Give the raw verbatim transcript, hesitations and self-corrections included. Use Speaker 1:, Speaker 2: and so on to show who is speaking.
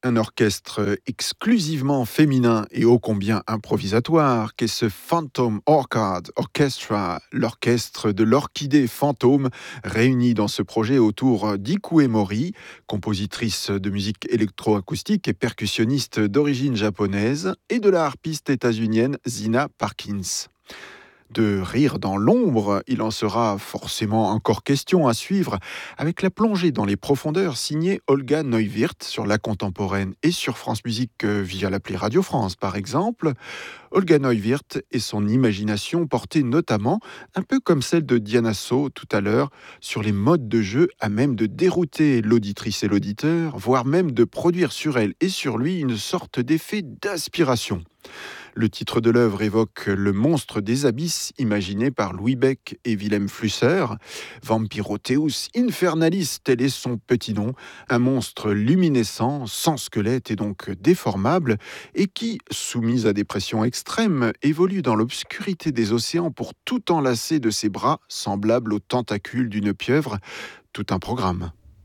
Speaker 1: Un orchestre exclusivement féminin et ô combien improvisatoire qu'est ce Phantom Orchard Orchestra, l'orchestre de l'orchidée fantôme, réuni dans ce projet autour d'Ikue Mori, compositrice de musique électroacoustique et percussionniste d'origine japonaise, et de la harpiste états-unienne Zina Parkins. De rire dans l'ombre, il en sera forcément encore question à suivre avec la plongée dans les profondeurs signée Olga Neuwirth sur la contemporaine et sur France Musique via l'appli Radio France par exemple. Olga Neuwirth et son imagination portée notamment, un peu comme celle de Diana So tout à l'heure, sur les modes de jeu à même de dérouter l'auditrice et l'auditeur, voire même de produire sur elle et sur lui une sorte d'effet d'aspiration. Le titre de l'œuvre évoque le monstre des abysses imaginé par Louis Beck et Willem Flusser. Vampirotheus Infernalis, tel est son petit nom, un monstre luminescent, sans squelette et donc déformable, et qui, soumis à des pressions extrêmes, évolue dans l'obscurité des océans pour tout enlacer de ses bras, semblables aux tentacules d'une pieuvre. Tout un programme.